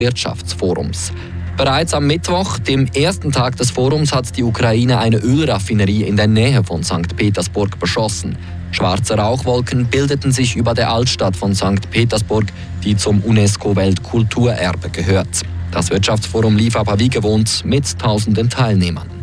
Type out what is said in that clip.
Wirtschaftsforums. Bereits am Mittwoch, dem ersten Tag des Forums, hat die Ukraine eine Ölraffinerie in der Nähe von St. Petersburg beschossen. Schwarze Rauchwolken bildeten sich über der Altstadt von St. Petersburg, die zum UNESCO-Weltkulturerbe gehört. Das Wirtschaftsforum lief aber wie gewohnt mit tausenden Teilnehmern.